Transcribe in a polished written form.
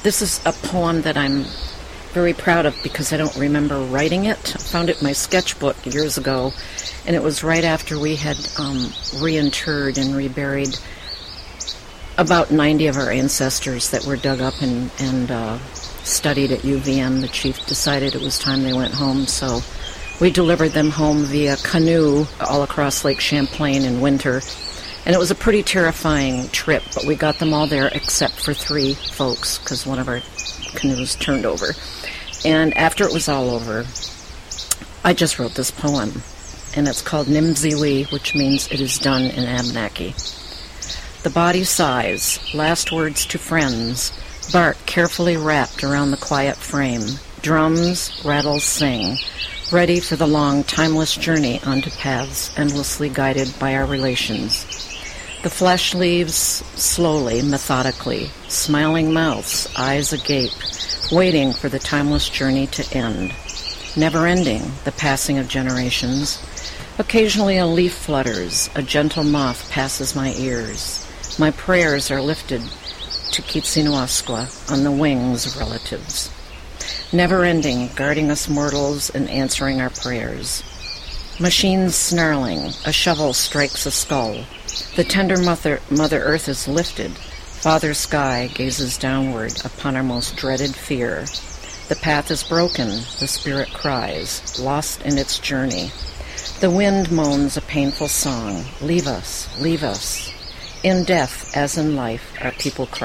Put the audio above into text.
This is a poem that I'm very proud of because I don't remember writing it. I found it in my sketchbook years ago, and it was right after we had reinterred and reburied about 90 of our ancestors that were dug up and studied at UVM. The chief decided it was time they went home, so we delivered them home via canoe all across Lake Champlain in winter. And it was a pretty terrifying trip, but we got them all there except for 3 folks because one of our canoes turned over. And after it was all over, I just wrote this poem, and it's called Nimziwi, which means it is done in Abenaki. The body sighs, last words to friends, bark carefully wrapped around the quiet frame, drums, rattles sing, ready for the long, timeless journey onto paths endlessly guided by our relations. The flesh leaves slowly, methodically, smiling mouths, eyes agape, waiting for the timeless journey to end. Never ending, the passing of generations. Occasionally a leaf flutters, a gentle moth passes my ears. My prayers are lifted to Kitsinuasqua on the wings of relatives. Never ending, guarding us mortals and answering our prayers. Machines snarling, a shovel strikes a skull. The tender Mother Earth is lifted. Father Sky gazes downward upon our most dreaded fear. The path is broken, the spirit cries, lost in its journey. The wind moans a painful song, leave us, leave us. In death, as in life, our people cry.